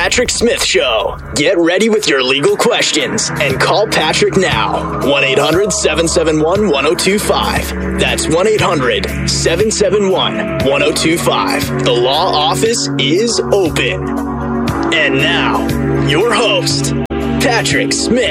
Patrick Smith Show. Get ready with your legal questions and call Patrick now. 1-800-771-1025. That's 1-800-771-1025. The law office is open. And now, your host, Patrick Smith.